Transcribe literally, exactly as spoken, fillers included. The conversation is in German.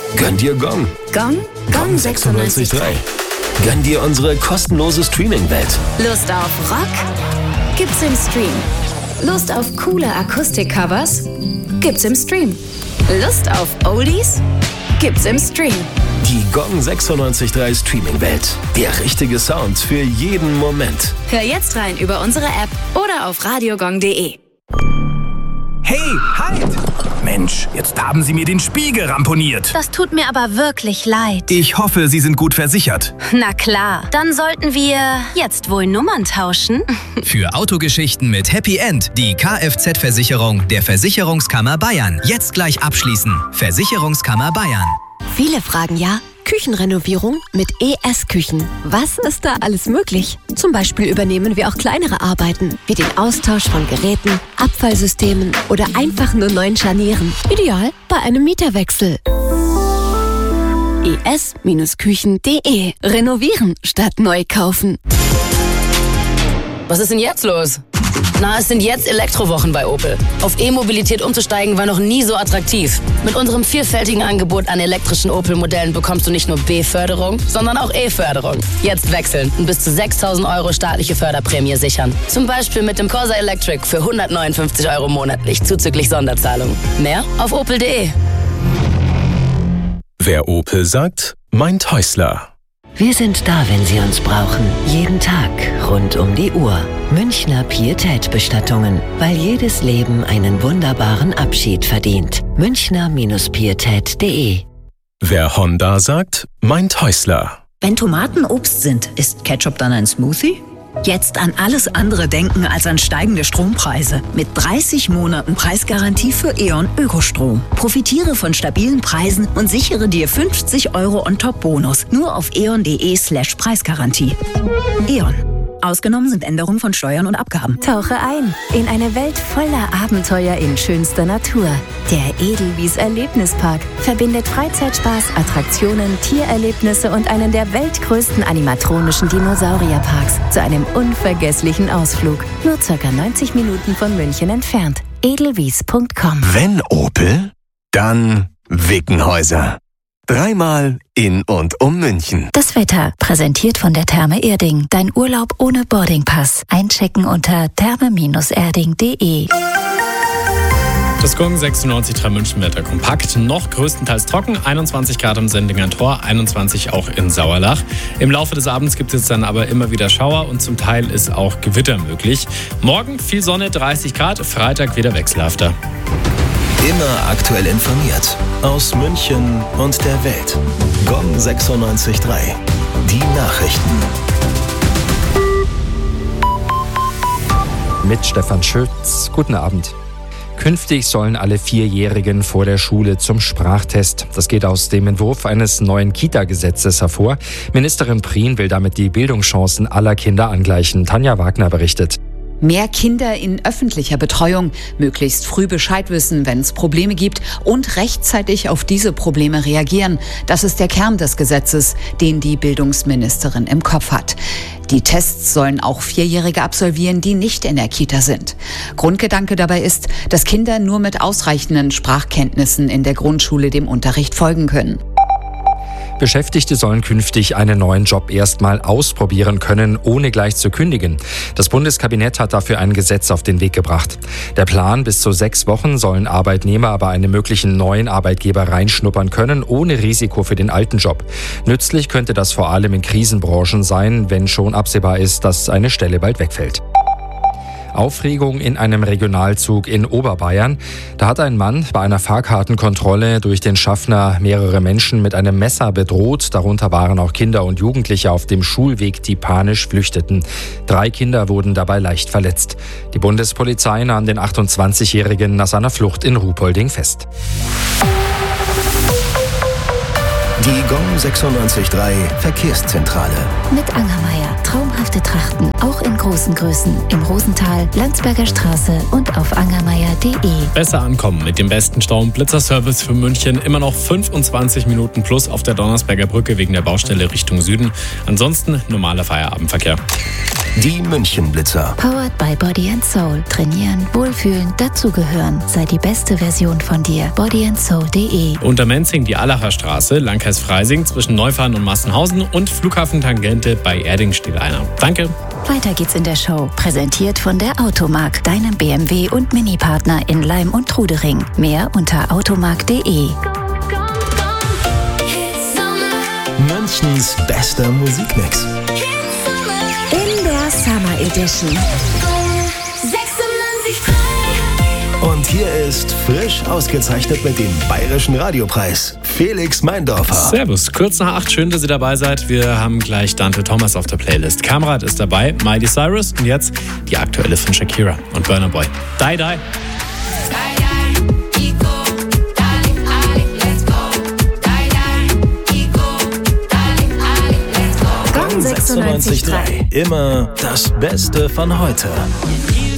Gönn dir Gong. Gong? Gong sechsundneunzig Komma drei. Gönn dir unsere kostenlose Streaming-Welt. Lust auf Rock? Gibt's im Stream. Lust auf coole Akustik-Covers? Gibt's im Stream. Lust auf Oldies? Gibt's im Stream. Die Gong sechsundneunzig Komma drei Streaming-Welt. Der richtige Sound für jeden Moment. Hör jetzt rein über unsere App oder auf radiogong punkt de. Hey, halt! Mensch, jetzt haben Sie mir den Spiegel ramponiert. Das tut mir aber wirklich leid. Ich hoffe, Sie sind gut versichert. Na klar, dann sollten wir jetzt wohl Nummern tauschen. Für Autogeschichten mit Happy End die Kfz-Versicherung der Versicherungskammer Bayern. Jetzt gleich abschließen. Versicherungskammer Bayern. Viele fragen ja, Küchenrenovierung mit E S-Küchen. Was ist da alles möglich? Zum Beispiel übernehmen wir auch kleinere Arbeiten, wie den Austausch von Geräten, Abfallsystemen oder einfach nur neuen Scharnieren. Ideal bei einem Mieterwechsel. E S Küchen punkt de. Renovieren statt neu kaufen. Was ist denn jetzt los? Na, es sind jetzt Elektrowochen bei Opel. Auf E-Mobilität umzusteigen war noch nie so attraktiv. Mit unserem vielfältigen Angebot an elektrischen Opel-Modellen bekommst du nicht nur B-Förderung, sondern auch E-Förderung. Jetzt wechseln und bis zu sechstausend Euro staatliche Förderprämie sichern. Zum Beispiel mit dem Corsa Electric für hundertneunundfünfzig Euro monatlich zuzüglich Sonderzahlung. Mehr auf opel punkt de. Wer Opel sagt, meint Häusler. Wir sind da, wenn Sie uns brauchen. Jeden Tag, rund um die Uhr. Münchner Pietät-Bestattungen. Weil jedes Leben einen wunderbaren Abschied verdient. Münchner Pietät punkt de. Wer Honda sagt, meint Häusler. Wenn Tomaten Obst sind, ist Ketchup dann ein Smoothie? Jetzt an alles andere denken als an steigende Strompreise. Mit dreißig Monaten Preisgarantie für E.ON Ökostrom. Profitiere von stabilen Preisen und sichere dir fünfzig Euro on top Bonus. Nur auf eon punkt de slash Preisgarantie. E.ON. Ausgenommen sind Änderungen von Steuern und Abgaben. Tauche ein in eine Welt voller Abenteuer in schönster Natur. Der Edelwies Erlebnispark verbindet Freizeitspaß, Attraktionen, Tiererlebnisse und einen der weltgrößten animatronischen Dinosaurierparks zu einem unvergesslichen Ausflug. Nur ca. neunzig Minuten von München entfernt. edelwies punkt com. Wenn Opel, dann Wickenhäuser. Dreimal in und um München. Das Wetter, präsentiert von der Therme Erding. Dein Urlaub ohne Boardingpass. Einchecken unter therme erding punkt de. Das Gong sechsundneunzig Komma drei München-Wetter kompakt, noch größtenteils trocken, einundzwanzig Grad am Sendlinger Tor, einundzwanzig auch in Sauerlach. Im Laufe des Abends gibt es dann aber immer wieder Schauer und zum Teil ist auch Gewitter möglich. Morgen viel Sonne, dreißig Grad, Freitag wieder wechselhafter. Immer aktuell informiert. Aus München und der Welt. Gong sechsundneunzig Komma drei. Die Nachrichten. Mit Stefan Schütz. Guten Abend. Künftig sollen alle Vierjährigen vor der Schule zum Sprachtest. Das geht aus dem Entwurf eines neuen Kita-Gesetzes hervor. Ministerin Prien will damit die Bildungschancen aller Kinder angleichen. Tanja Wagner berichtet. Mehr Kinder in öffentlicher Betreuung, möglichst früh Bescheid wissen, wenn es Probleme gibt und rechtzeitig auf diese Probleme reagieren. Das ist der Kern des Gesetzes, den die Bildungsministerin im Kopf hat. Die Tests sollen auch Vierjährige absolvieren, die nicht in der Kita sind. Grundgedanke dabei ist, dass Kinder nur mit ausreichenden Sprachkenntnissen in der Grundschule dem Unterricht folgen können. Beschäftigte sollen künftig einen neuen Job erstmal ausprobieren können, ohne gleich zu kündigen. Das Bundeskabinett hat dafür ein Gesetz auf den Weg gebracht. Der Plan: bis zu sechs Wochen sollen Arbeitnehmer bei einem möglichen neuen Arbeitgeber reinschnuppern können, ohne Risiko für den alten Job. Nützlich könnte das vor allem in Krisenbranchen sein, wenn schon absehbar ist, dass eine Stelle bald wegfällt. Aufregung in einem Regionalzug in Oberbayern. Da hat ein Mann bei einer Fahrkartenkontrolle durch den Schaffner mehrere Menschen mit einem Messer bedroht. Darunter waren auch Kinder und Jugendliche auf dem Schulweg, die panisch flüchteten. Drei Kinder wurden dabei leicht verletzt. Die Bundespolizei nahm den achtundzwanzigjährigen nach seiner Flucht in Ruhpolding fest. Die Gong sechsundneunzig Komma drei Verkehrszentrale. Mit Angermeier. Traumhafte Trachten, auch in großen Größen. Im Rosental, Landsberger Straße und auf angermeier punkt de. Besser ankommen mit dem besten Stau- und Blitzerservice für München. Immer noch fünfundzwanzig Minuten plus auf der Donnersberger Brücke wegen der Baustelle Richtung Süden. Ansonsten normaler Feierabendverkehr. Die München-Blitzer. Powered by Body and Soul. Trainieren, wohlfühlen, dazugehören. Sei die beste Version von dir. body and soul punkt de. Unter Menzing die Allacher Straße, Landkreis Freising zwischen Neufahren und Massenhausen und Flughafen-Tangente bei Erding steht einer. Danke. Weiter geht's in der Show. Präsentiert von der Automark, deinem B M W und Mini-Partner in Leim und Trudering. Mehr unter automark punkt de. Münchens bester Musikmix. In der Summer Edition. Und hier ist frisch ausgezeichnet mit dem Bayerischen Radiopreis Felix Meindorfer. Servus, kurz nach acht, schön, dass ihr dabei seid. Wir haben gleich Dante Thomas auf der Playlist. Kamrat ist dabei, Miley Cyrus und jetzt die aktuelle von Shakira und Burna Boy. Die, die. Gong sechsundneunzig Komma drei. Immer das Beste von heute.